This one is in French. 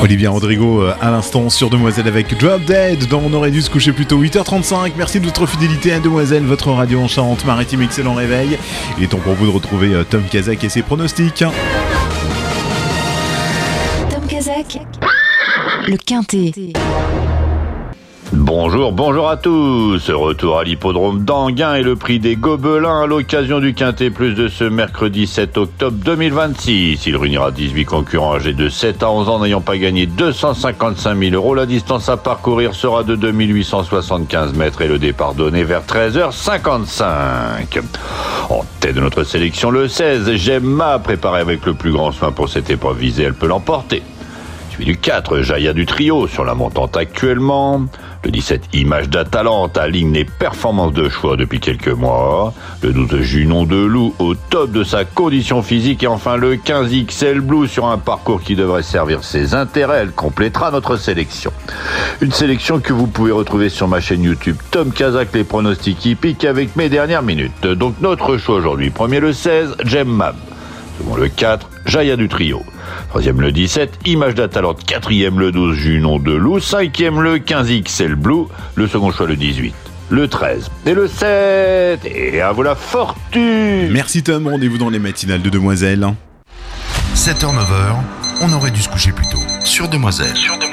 Olivia Rodrigo à l'instant sur Demoiselle avec Drop Dead dans On aurait dû se coucher plus tôt, 8h35. Merci de votre fidélité à Demoiselle, votre radio en Charente-Maritime. Excellent réveil. Il est temps pour vous de retrouver Tom Kazak et ses pronostics. Tom Kazak, le Quintet. Bonjour à tous. Retour à l'hippodrome d'Anguin et le prix des Gobelins à l'occasion du Quintet Plus de ce mercredi 7 octobre 2026. Il réunira 18 concurrents âgés de 7 à 11 ans n'ayant pas gagné 255 000 €. La distance à parcourir sera de 2875 mètres et le départ donné vers 13h55. En tête de notre sélection, le 16, Gemma, préparé avec le plus grand soin pour cette épreuve visée, elle peut l'emporter. Suivi du 4, Jaya du trio, sur la montante actuellement. Le 17, Image d'Atalante, aligne les performances de choix depuis quelques mois. Le 12, Junon de Loup, au top de sa condition physique. Et enfin le 15, XL Blue, sur un parcours qui devrait servir ses intérêts. Elle complétera notre sélection. Une sélection que vous pouvez retrouver sur ma chaîne YouTube Tom Kazak, les pronostics hippiques avec mes dernières minutes. Donc notre choix aujourd'hui, premier le 16, Gemma. Second le 4, Jaya du trio. Troisième le 17, Image d'Atalante. Quatrième le 12, Junon de Loup. Cinquième le 15, XL Blue. Le second choix le 18, le 13 et le 7. Et à vous la fortune. Merci Tom, rendez-vous dans les matinales de Demoiselle. 7h-9h, on aurait dû se coucher plus tôt. Sur Demoiselle.